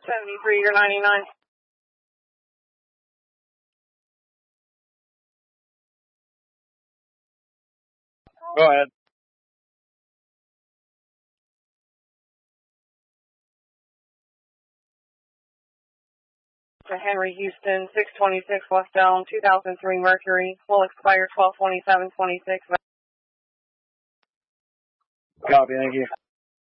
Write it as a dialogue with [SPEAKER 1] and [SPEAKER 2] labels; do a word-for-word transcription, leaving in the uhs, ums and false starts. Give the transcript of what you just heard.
[SPEAKER 1] seventy-three, you're ninety-nine.
[SPEAKER 2] Go ahead.
[SPEAKER 1] To Henry Houston, six twenty-six West Elm, two thousand three Mercury, will expire twelve twenty-seven twenty-six.
[SPEAKER 2] Copy, thank you.